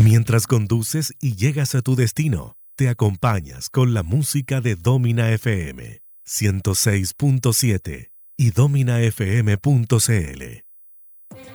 Mientras conduces y llegas a tu destino, te acompañas con la música de Domina FM 106.7 y dominafm.cl.